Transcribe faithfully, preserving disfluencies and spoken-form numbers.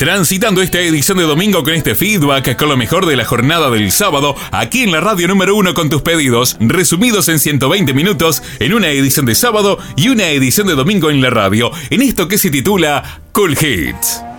Transitando esta edición de domingo con este feedback, con lo mejor de la jornada del sábado, aquí en la radio número uno con tus pedidos, resumidos en ciento veinte minutos, en una edición de sábado y una edición de domingo en la radio, en esto que se titula Cool Hits.